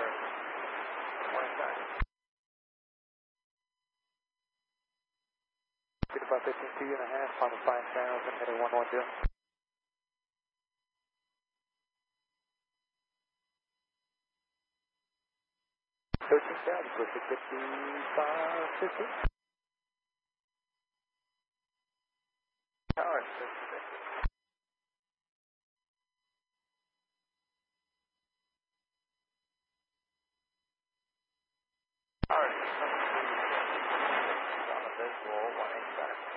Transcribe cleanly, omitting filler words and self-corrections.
Speed about 15.5, final 5,000, heading 110. Down, push it 55, 50. Tower, 50. Tower, on the visual, 185.